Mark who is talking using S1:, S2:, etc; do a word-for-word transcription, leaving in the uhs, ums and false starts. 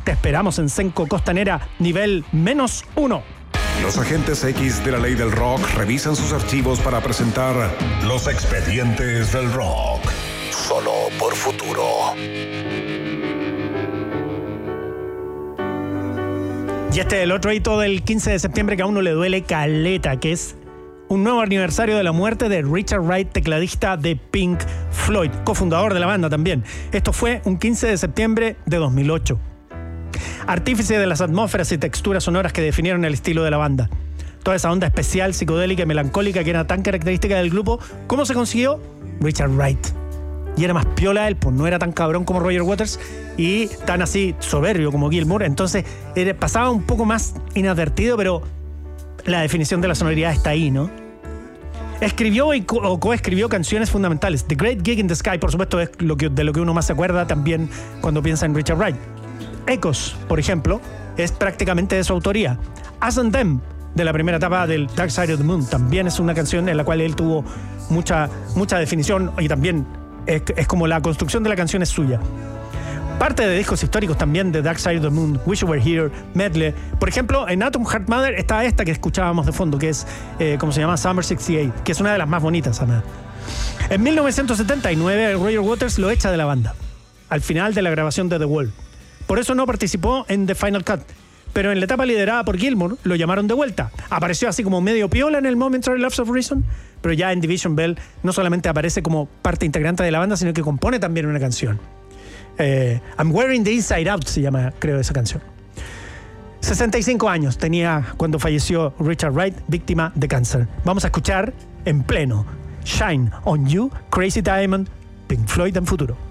S1: Te esperamos en Senco Costanera, nivel menos uno.
S2: Los agentes X de la ley del rock revisan sus archivos para presentar Los Expedientes del Rock. Solo por Futuro.
S1: Y este es el otro hito del quince de septiembre que a uno le duele caleta, que es un nuevo aniversario de la muerte de Richard Wright, tecladista de Pink Floyd, cofundador de la banda también. Esto fue un quince de septiembre de dos mil ocho. Artífice de las atmósferas y texturas sonoras que definieron el estilo de la banda. Toda esa onda especial, psicodélica y melancólica que era tan característica del grupo, ¿cómo se consiguió? Richard Wright. Y era más piola él, pues no era tan cabrón como Roger Waters y tan así soberbio como Gilmour. Entonces era, pasaba un poco más inadvertido, pero la definición de la sonoridad está ahí, ¿no? Escribió y co- o coescribió canciones fundamentales. The Great Gig in the Sky, por supuesto, es lo que, de lo que uno más se acuerda también cuando piensa en Richard Wright. Echoes, por ejemplo, es prácticamente de su autoría. Us and Them, de la primera etapa del Dark Side of the Moon, también es una canción en la cual él tuvo mucha, mucha definición y también es, es como la construcción de la canción es suya. Parte de discos históricos también de Dark Side of the Moon, Wish You Were Here, Medley. Por ejemplo, en Atom Heart Mother está esta que escuchábamos de fondo, que es, eh, ¿cómo se llama? Summer sesenta y ocho, que es una de las más bonitas, además. En mil novecientos setenta y nueve, Roger Waters lo echa de la banda, al final de la grabación de The Wall. Por eso no participó en The Final Cut. Pero en la etapa liderada por Gilmour, lo llamaron de vuelta. Apareció así como medio piola en el Momentary Lapse of Reason, pero ya en Division Bell no solamente aparece como parte integrante de la banda, sino que compone también una canción. Eh, I'm Wearing the Inside Out se llama, creo, esa canción. sesenta y cinco años tenía cuando falleció Richard Wright, víctima de cáncer. Vamos a escuchar en pleno Shine on You, Crazy Diamond, Pink Floyd en Futuro.